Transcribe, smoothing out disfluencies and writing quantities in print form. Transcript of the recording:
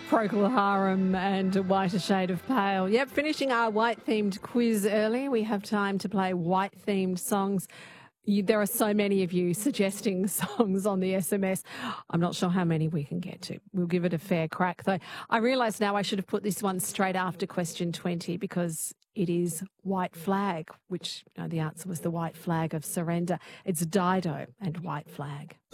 Procol Harum and Whiter Shade of Pale. Yep, finishing our white-themed quiz early. We have time to play white-themed songs. There are so many of you suggesting songs on the SMS. I'm not sure how many we can get to. We'll give it a fair crack, though. I realise now I should have put this one straight after question 20 because it is White Flag, which the answer was the White Flag of Surrender. It's Dido and White Flag.